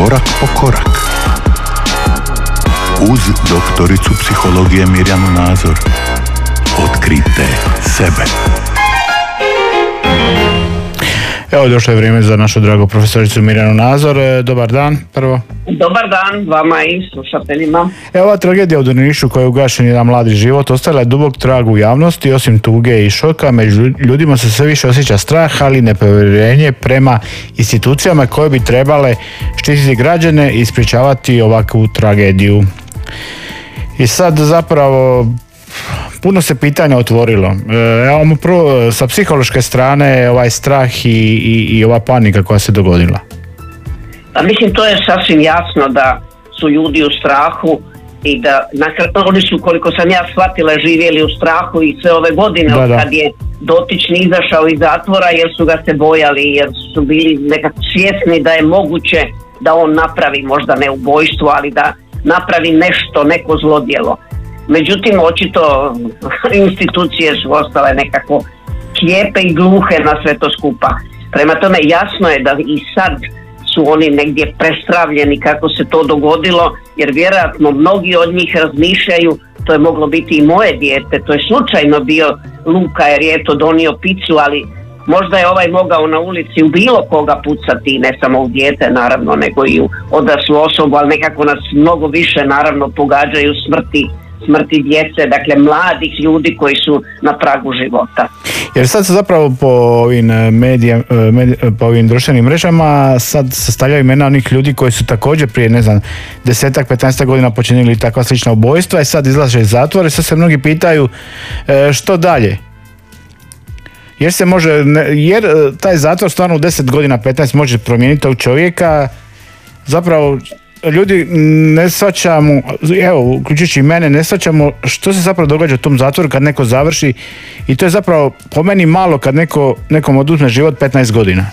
korak po korak. Uz doktoricu psihologije Mirjanu Nazor otkrite sebe. Evo, došlo je vrijeme za našu dragu profesoricu Mirjanu Nazor. Dobar dan, prvo. Dobar dan vama i slušateljima. Evo, ova tragedija u Drnišu koja je ugašen jedan mladi život ostavila je dubok trag u javnosti. Osim tuge i šoka, među ljudima se sve više osjeća strah, ali i nepovjerenje prema institucijama koje bi trebale štititi građane i sprječavati ovakvu tragediju. I sad zapravo puno se pitanja otvorilo. Evo, prvo sa psihološke strane ovaj strah i ova panika koja se dogodila. Mislim, to je sasvim jasno da su ljudi u strahu i da oni su, koliko sam ja shvatila, živjeli u strahu i sve ove godine od kad je dotični izašao iz zatvora, jer su ga se bojali, jer su bili nekako svjesni da je moguće da on napravi, možda ne ubojstvo, ali da napravi nešto, neko zlodjelo. Međutim, očito institucije su ostale nekako slijepe i gluhe na sve to skupa. Prema tome, jasno je da i sad su oni negdje prestravljeni kako se to dogodilo, jer vjerojatno mnogi od njih razmišljaju, to je moglo biti i moje dijete, to je slučajno bio Luka jer je to donio picu, ali možda je ovaj mogao na ulici u bilo koga pucati, ne samo u dijete naravno, nego i u odraslu osobu, ali nekako nas mnogo više naravno pogađaju smrti djece, dakle mladih ljudi koji su na pragu života. Jer sad se zapravo po ovim društvenim mrežama sad se stavljaju imena onih ljudi koji su također prije, 10-15 godina počinili takva slična ubojstva i sad izlaže iz zatvora i sad se mnogi pitaju što dalje. Jer taj zatvor stvarno u 10 godina, 15 može promijeniti tog čovjeka. Zapravo ljudi ne shvaćamo, evo, uključujući i mene, ne shvaćamo što se zapravo događa u tom zatvoru kad neko završi i to je zapravo po meni malo kad nekom oduzme život 15 godina.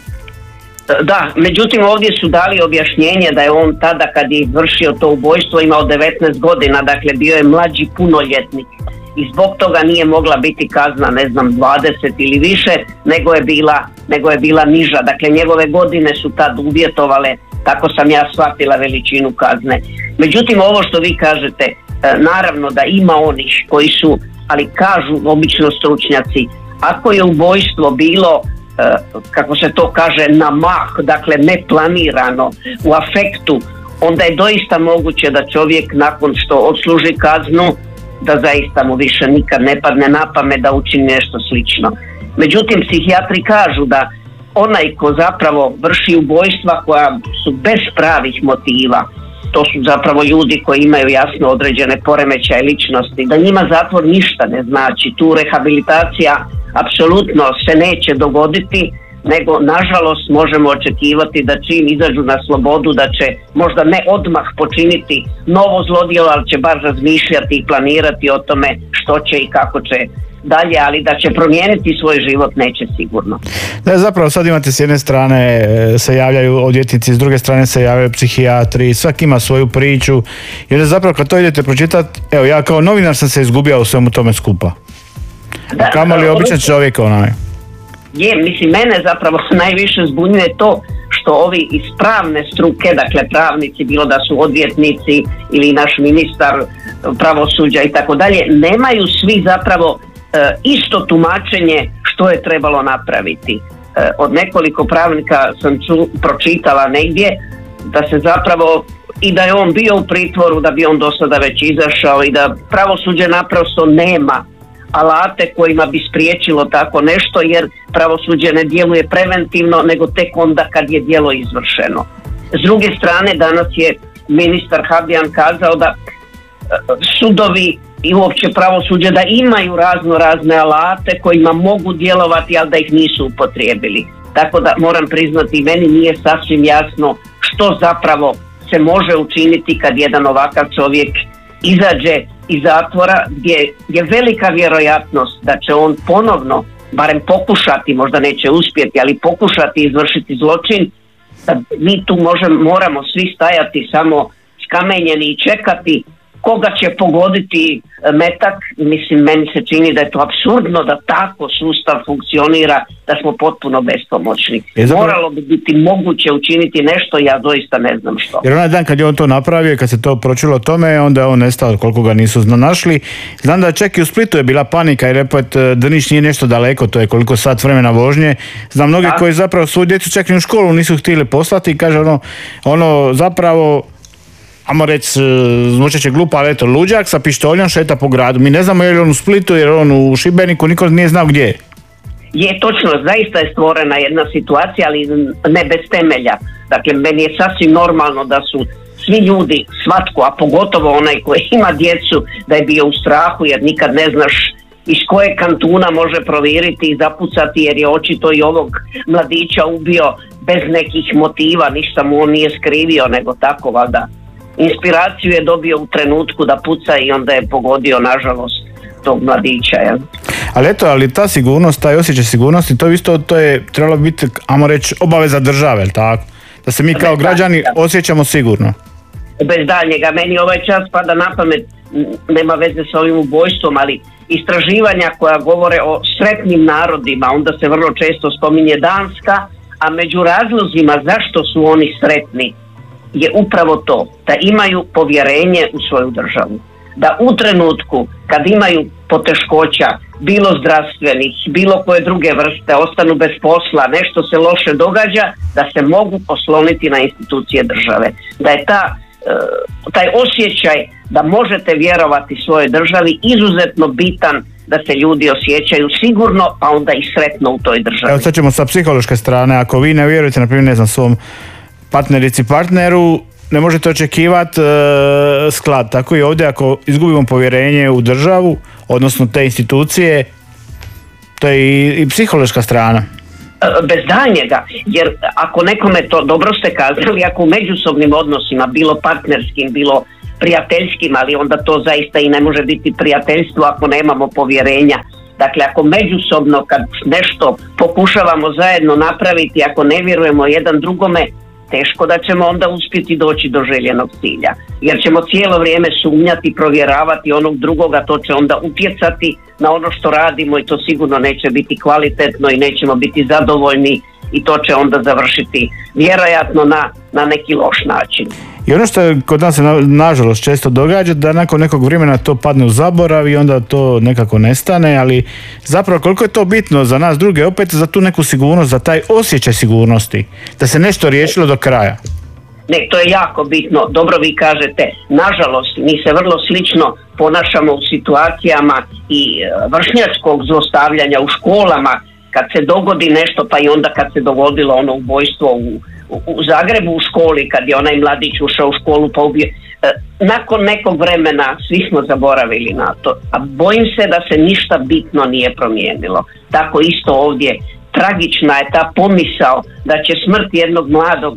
Da, međutim ovdje su dali objašnjenje da je on tada kad je izvršio to ubojstvo imao 19 godina, dakle bio je mlađi punoljetnik i zbog toga nije mogla biti kazna, 20 ili više, nego je bila niža, dakle njegove godine su tad uvjetovale, tako sam ja shvatila, veličinu kazne. Međutim, ovo što vi kažete, naravno da ima onih koji su, ali kažu obično stručnjaci, ako je ubojstvo bilo, kako se to kaže, na mah, dakle neplanirano, u afektu, onda je doista moguće da čovjek nakon što odsluži kaznu, da zaista mu više nikad ne padne na pamet da učini nešto slično. Međutim, psihijatri kažu da onaj ko zapravo vrši ubojstva koja su bez pravih motiva, to su zapravo ljudi koji imaju jasno određene poremećaje ličnosti, da njima zatvor ništa ne znači, tu rehabilitacija apsolutno se neće dogoditi, nego nažalost možemo očekivati da čim izađu na slobodu da će možda ne odmah počiniti novo zlodjelo, ali će bar razmišljati i planirati o tome što će i kako će dalje, ali da će promijeniti svoj život neće sigurno. Da, zapravo sad imate s jedne strane se javljaju odvjetnici, s druge strane se javljaju psihijatri, svak ima svoju priču, jer zapravo kad to idete pročitati, evo ja kao novinar sam se izgubio u svemu tome skupa. Kamo li običan čovjek onaj? Mislim, mene zapravo najviše zbunjuje to što ovi iz pravne struke, dakle pravnici, bilo da su odvjetnici ili naš ministar pravosuđa i tako dalje, nemaju svi zapravo isto tumačenje što je trebalo napraviti. Od nekoliko pravnika sam pročitala negdje da se zapravo, i da je on bio u pritvoru, da bi on do sada već izašao i da pravosuđe naprosto nema alate kojima bi spriječilo tako nešto, jer pravosuđe ne djeluje preventivno nego tek onda kad je djelo izvršeno. S druge strane, danas je ministar Habijan kazao da sudovi i uopće pravosuđe da imaju razne alate kojima mogu djelovati, ali da ih nisu upotrijebili. Tako da moram priznati, meni nije sasvim jasno što zapravo se može učiniti kad jedan ovakav čovjek izađe iz zatvora, gdje je velika vjerojatnost da će on ponovno, barem pokušati, možda neće uspjeti, ali pokušati izvršiti zločin, da mi tu moramo svi stajati samo skamenjeni i čekati koga će pogoditi metak. Mislim, meni se čini da je to apsurdno da tako sustav funkcionira, da smo potpuno bespomoćni. Moralo bi biti moguće učiniti nešto, ja doista ne znam što. Jer onaj dan kad je on to napravio, kad se to pročilo tome, onda je on nestao, koliko ga nisu našli. Znam da čak i u Splitu je bila panika, jer opet Drniš nije nešto daleko, to je koliko sat vremena vožnje. Znam mnogi koji zapravo svoju djecu čak i u školu nisu htjeli poslati i kaže ono zapravo, ajmo reći, zvučeće glupo, ali eto, luđak sa pištoljom šeta po gradu. Mi ne znamo je li on u Splitu, jer on u Šibeniku, niko nije znao gdje je. Je, točno, zaista je stvorena jedna situacija, ali ne bez temelja. Dakle, meni je sasvim normalno da su svi ljudi, svatko, a pogotovo onaj koji ima djecu, da je bio u strahu, jer nikad ne znaš iz koje kantuna može proviriti i zapucati, jer je očito i ovog mladića ubio bez nekih motiva, ništa mu on nije skrivio, nego tako valjda. Inspiraciju je dobio u trenutku da puca i onda je pogodio, nažalost, tog mladića. Ja. Ali eto, ali ta sigurnost, taj osjećaj sigurnosti, to je trebalo biti, ajmo reći, obaveza države, tako? Da se mi kao građani osjećamo sigurno. Bez daljnjega, meni ovaj čas pada na pamet, nema veze sa ovim ubojstvom, ali istraživanja koja govore o sretnim narodima, onda se vrlo često spominje Danska, a među razlozima zašto su oni sretni je upravo to, da imaju povjerenje u svoju državu. Da u trenutku kad imaju poteškoća, bilo zdravstvenih, bilo koje druge vrste, ostanu bez posla, nešto se loše događa, da se mogu osloniti na institucije države. Da je taj osjećaj da možete vjerovati svojoj državi izuzetno bitan, da se ljudi osjećaju sigurno, a onda i sretno u toj državi. Evo sad ćemo sa psihološke strane, ako vi ne vjerujete, na primjer, ne znam, svom partneru, ne možete očekivati sklad. Tako i ovdje, ako izgubimo povjerenje u državu, odnosno te institucije, to je i psihološka strana. Bez daljnjega, jer ako nekome to, dobro ste kazali, ako u međusobnim odnosima, bilo partnerskim, bilo prijateljskim, ali onda to zaista i ne može biti prijateljstvo ako nemamo povjerenja. Dakle, ako međusobno kad nešto pokušavamo zajedno napraviti, ako ne vjerujemo jedan drugome, teško da ćemo onda uspjeti doći do željenog cilja. Jer ćemo cijelo vrijeme sumnjati, provjeravati onog drugoga, to će onda utjecati na ono što radimo i to sigurno neće biti kvalitetno i nećemo biti zadovoljni i to će onda završiti vjerojatno na neki loš način. I ono što je kod nas nažalost često događa, da nakon nekog vremena to padne u zaborav i onda to nekako nestane, ali zapravo koliko je to bitno za nas druge, opet za tu neku sigurnost, za taj osjećaj sigurnosti, da se nešto riješilo do kraja. Ne, to je jako bitno. Dobro vi kažete, nažalost, mi se vrlo slično ponašamo u situacijama i vršnjačkog zlostavljanja u školama, kad se dogodi nešto, pa i onda kad se dogodilo ono ubojstvo u Zagrebu u školi, kad je onaj mladić ušao u školu pa ubio. Nakon nekog vremena svi smo zaboravili na to, a bojim se da se ništa bitno nije promijenilo. Tako isto ovdje, tragična je ta pomisao da će smrt jednog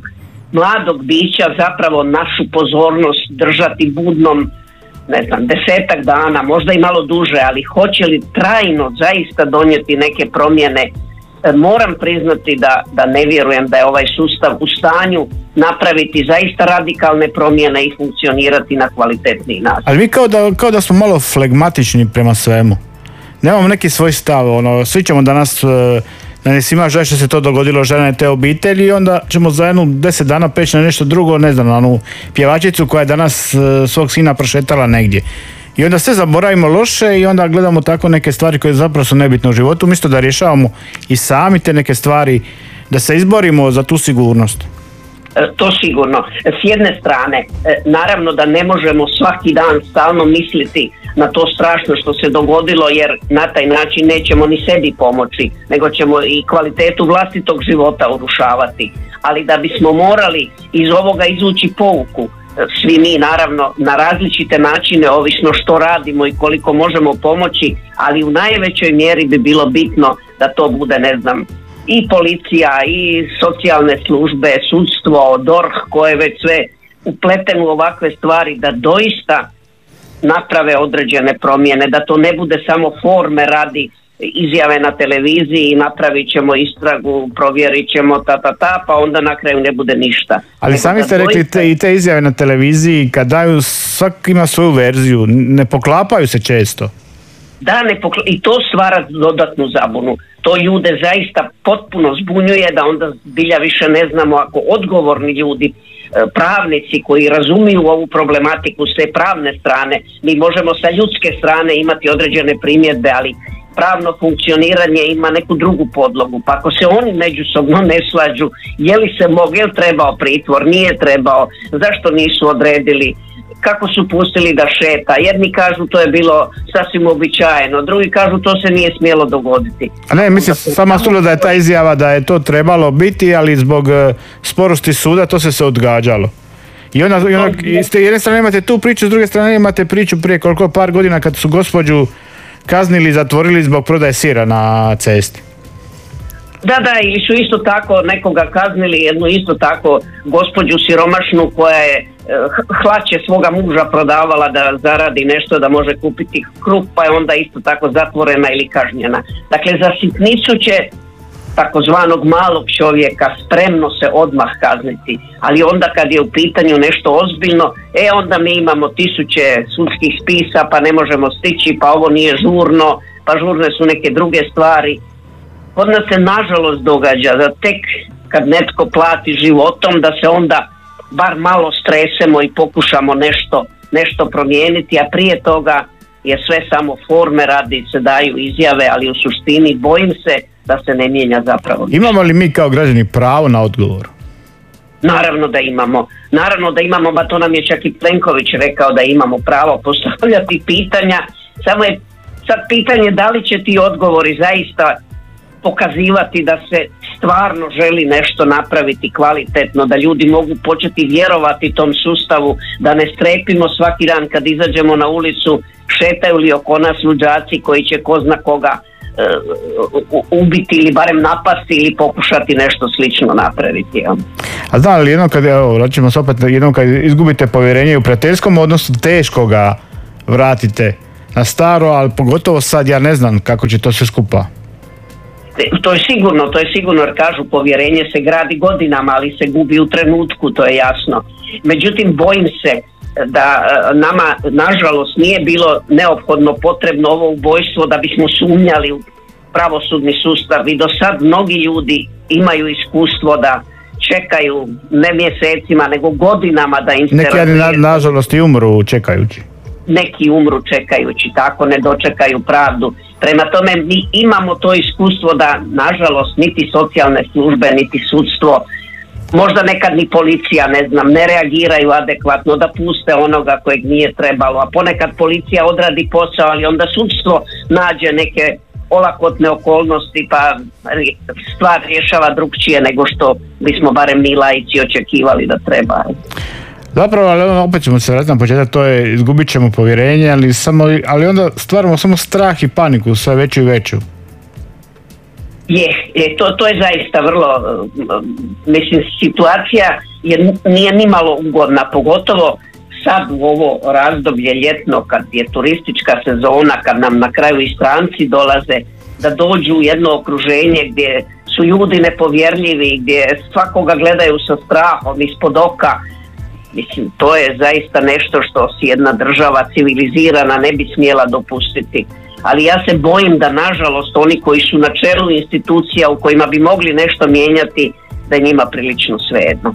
mladog bića zapravo našu pozornost držati budnom, ne znam, 10-ak dana, možda i malo duže, ali hoće li trajno zaista donijeti neke promjene? Moram priznati da ne vjerujem da je ovaj sustav u stanju napraviti zaista radikalne promjene i funkcionirati na kvalitetniji način. Ali mi kao da smo malo flegmatični prema svemu. Nemamo neki svoj stav, svi ćemo danas, da ne svima žao što se to dogodilo žene te obitelji i onda ćemo za 10 dana peći na nešto drugo, ne znam, na onu pjevačicu koja je danas svog sina prošetala negdje. I onda sve zaboravimo loše i onda gledamo tako neke stvari koje zapravo su nebitne u životu, umjesto da rješavamo i sami te neke stvari, da se izborimo za tu sigurnost. To sigurno. S jedne strane, naravno da ne možemo svaki dan stalno misliti na to strašno što se dogodilo, jer na taj način nećemo ni sebi pomoći, nego ćemo i kvalitetu vlastitog života urušavati. Ali da bismo morali iz ovoga izvući pouku, svi mi naravno na različite načine, ovisno što radimo i koliko možemo pomoći, ali u najvećoj mjeri bi bilo bitno da to bude, ne znam, i policija, i socijalne službe, sudstvo, DORH, koje već sve upletenu u ovakve stvari, da doista naprave određene promjene, da to ne bude samo forme radi izjave na televiziji, napravit ćemo istragu, provjerit ćemo pa onda na kraju ne bude ništa. Ali sami ste rekli i te izjave na televiziji kad daju, svak ima svoju verziju, ne poklapaju se često. Da, i to stvara dodatnu zabunu. To ljude zaista potpuno zbunjuje, da onda zbilja više ne znamo, ako odgovorni ljudi, pravnici koji razumiju ovu problematiku s te pravne strane, mi možemo sa ljudske strane imati određene primjedbe, ali pravno funkcioniranje ima neku drugu podlogu, pa ako se oni međusobno ne slažu, je li se je li trebao pritvor, nije trebao, zašto nisu odredili, kako su pustili da šeta, jedni kažu to je bilo sasvim uobičajeno, drugi kažu to se nije smjelo dogoditi. A ne, mislim sama sula da je ta izjava da je to trebalo biti, ali zbog sporosti suda to se odgađalo. I onda s jedne strane imate tu priču, s druge strane imate priču prije par godina kad su gospođu kaznili i zatvorili zbog prodaje sira na cesti. Da, ili su isto tako nekoga kaznili, jednu isto tako gospođu siromašnu koja je hlače svoga muža prodavala da zaradi nešto, da može kupiti kruh, pa je onda isto tako zatvorena ili kažnjena. Dakle, za sitnicu će takozvanog malog čovjeka spremno se odmah kazniti, ali onda kad je u pitanju nešto ozbiljno, onda mi imamo tisuće sudskih spisa, pa ne možemo stići, pa ovo nije žurno, pa žurne su neke druge stvari. Kod nas se nažalost događa da tek kad netko plati životom da se onda bar malo stresemo i pokušamo nešto promijeniti, a prije toga je sve samo forme radi, se daju izjave, ali u suštini bojim se da se ne mijenja zapravo. Imamo li mi kao građani pravo na odgovor? Naravno da imamo, ba to nam je čak i Plenković rekao da imamo pravo postavljati pitanja, samo je sad pitanje da li će ti odgovori zaista pokazivati da se stvarno želi nešto napraviti kvalitetno, da ljudi mogu početi vjerovati tom sustavu, da ne strepimo svaki dan kad izađemo na ulicu, šetaju li oko nas luđaci koji će ko zna koga ubiti ili barem napasti ili pokušati nešto slično napraviti. Ja. A znam li jednom kad izgubite povjerenje u prijateljskom odnosu, teško ga vratite na staro, ali pogotovo sad ja ne znam kako će to sve skupa. To je sigurno jer kažu povjerenje se gradi godinama, ali se gubi u trenutku, to je jasno. Međutim, bojim se da nama nažalost nije bilo neophodno potrebno ovo ubojstvo da bismo sumnjali u pravosudni sustav i do sad mnogi ljudi imaju iskustvo da čekaju ne mjesecima nego godinama da im se neki nažalost i umru čekajući. Neki umru čekajući, tako ne dočekaju pravdu. Prema tome mi imamo to iskustvo da nažalost niti socijalne službe niti sudstvo, možda nekad ni policija ne reagiraju adekvatno, da puste onoga kojeg nije trebalo, a ponekad policija odradi posao, ali onda sudstvo nađe neke olakotne okolnosti pa stvar rješava drukčije nego što bismo barem mi laici očekivali da treba. Zapravo, ali opet ćemo se vratiti na početak, to je izgubit ćemo povjerenje, ali onda stvaramo samo strah i paniku sve veću i veću. To je zaista vrlo, situacija nije nimalo ugodna, pogotovo sad u ovo razdoblje ljetno kad je turistička sezona, kad nam na kraju i stranci dolaze, da dođu u jedno okruženje gdje su ljudi nepovjerljivi, gdje svakoga gledaju sa strahom ispod oka. To je zaista nešto što si jedna država civilizirana ne bi smjela dopustiti. Ali ja se bojim da nažalost oni koji su na čelu institucija u kojima bi mogli nešto mijenjati, da je njima prilično svejedno.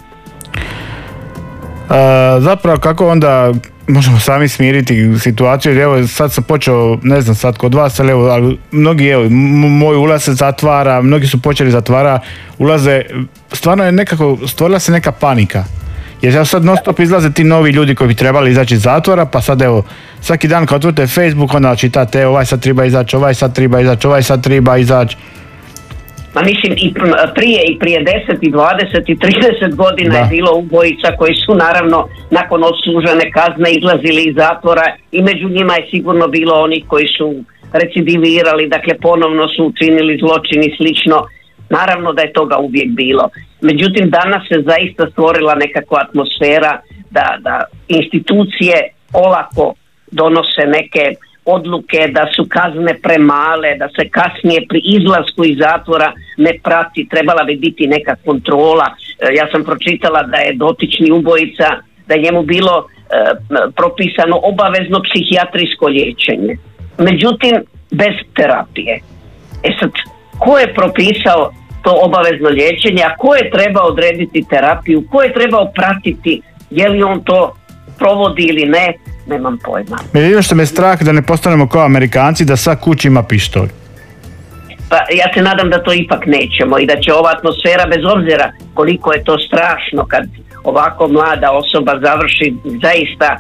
Zapravo kako onda možemo sami smiriti situaciju, evo sad sam počeo, ne znam sad kod vas, ali mnogi, moj ulaz se zatvara, mnogi su počeli zatvara, ulaze, stvarno je stvorila se neka panika. Jer sad non stop izlaze ti novi ljudi koji bi trebali izaći iz zatvora, pa sad svaki dan kad otvorite Facebook onda čitate ovaj sad treba izaći, ovaj sad treba izaći, ovaj sad treba izaći. I prije 10 i 20 i 30 godina je bilo ubojica koji su naravno nakon odslužene kazne izlazili iz zatvora i među njima je sigurno bilo onih koji su recidivirali, dakle ponovno su učinili zločin i slično. Naravno da je toga uvijek bilo. Međutim, danas se zaista stvorila nekakva atmosfera da institucije olako donose neke odluke, da su kazne premale, da se kasnije pri izlasku iz zatvora ne prati, trebala bi biti neka kontrola. Ja sam pročitala da je dotični ubojica, da je njemu bilo propisano obavezno psihijatrijsko liječenje. Međutim, bez terapije. Sad, ko je propisao to obavezno liječenje, a ko je trebao odrediti terapiju, ko je trebao pratiti, je li on to provodi ili ne, nemam pojma. Vidim što me strah da ne postanemo kao Amerikanci, da svak kući ima pištolj. Pa ja se nadam da to ipak nećemo i da će ova atmosfera, bez obzira koliko je to strašno kad ovako mlada osoba završi, zaista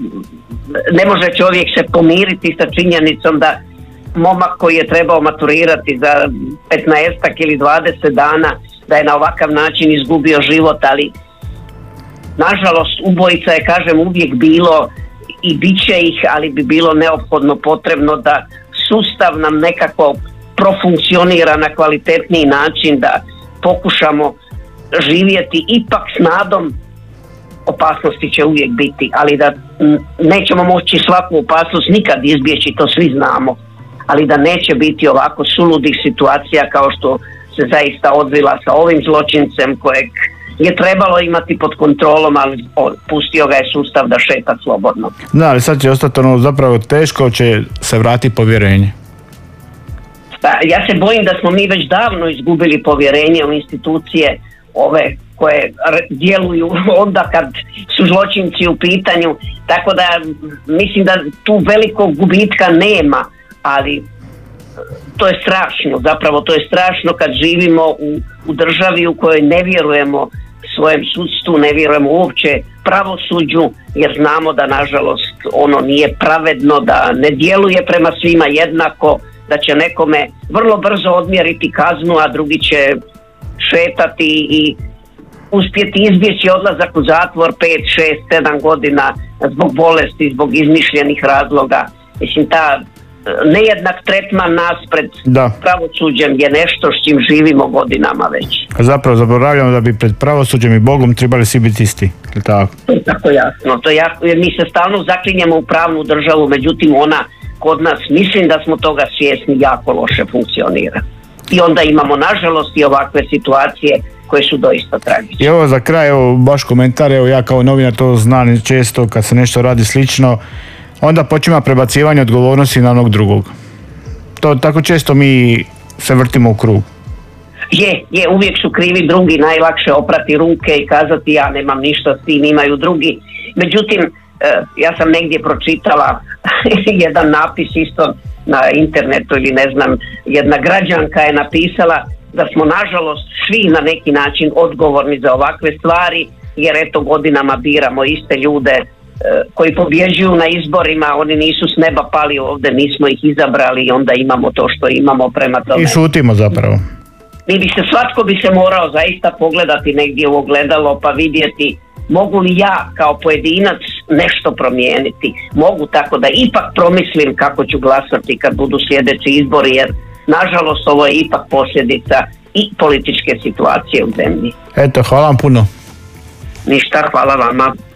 ne može čovjek se pomiriti sa činjenicom da momak koji je trebao maturirati za 15 ili 20 dana, da je na ovakav način izgubio život, ali nažalost ubojica je, kažem, uvijek bilo i bit će ih, ali bi bilo neophodno potrebno da sustav nam nekako profunkcionira na kvalitetniji način, da pokušamo živjeti ipak s nadom. Opasnosti će uvijek biti, ali da nećemo moći svaku opasnost nikad izbjeći, to svi znamo, ali da neće biti ovako suludih situacija kao što se zaista odvila sa ovim zločincem kojeg je trebalo imati pod kontrolom, ali pustio ga je sustav da šeta slobodno. Da, ali sad će ostati ono zapravo teško, će se vratiti povjerenje. Pa, ja se bojim da smo mi već davno izgubili povjerenje u institucije ove koje djeluju onda kad su zločinci u pitanju, tako da mislim da tu velikog gubitka nema, ali to je strašno, zapravo to je strašno kad živimo u državi u kojoj ne vjerujemo svojem sudstvu, ne vjerujemo uopće pravosuđu, jer znamo da nažalost ono nije pravedno, da ne djeluje prema svima jednako, da će nekome vrlo brzo odmjeriti kaznu, a drugi će šetati i uspjeti izbjeći odlazak u zatvor 5, 6, 7 godina zbog bolesti, zbog izmišljenih razloga. Mislim, ta nejednak tretman nas pred pravosuđem je nešto s čim živimo godinama već. Zapravo zaboravljamo da bi pred pravosuđem i Bogom trebali svi biti isti. Tako? To je tako jasno. To je jasno, jer mi se stalno zaklinjemo u pravnu državu, međutim ona kod nas, mislim da smo toga svjesni, jako loše funkcionira. I onda imamo nažalost i ovakve situacije koje su doista tragične. I ovo za kraj, evo baš komentar, evo ja kao novinar to znam često kad se nešto radi slično, onda počima prebacivanje odgovornosti na onog drugog. To tako često mi se vrtimo u krug. Je, uvijek su krivi drugi, najlakše oprati ruke i kazati ja nemam ništa s tim, imaju drugi. Međutim, ja sam negdje pročitala jedan napis isto na internetu ili ne znam, jedna građanka je napisala da smo nažalost svi na neki način odgovorni za ovakve stvari, jer eto godinama biramo iste ljude koji pobjeđuju na izborima, oni nisu s neba pali ovdje, mi smo ih izabrali i onda imamo to što imamo, prema tome. I šutimo zapravo. Svatko bi se morao zaista pogledati negdje u ogledalo pa vidjeti mogu li ja kao pojedinac nešto promijeniti. Mogu, tako da ipak promislim kako ću glasati kad budu sljedeći izbori, jer nažalost ovo je ipak posljedica i političke situacije u zemlji. Eto, hvala vam puno. Ništa, hvala vama.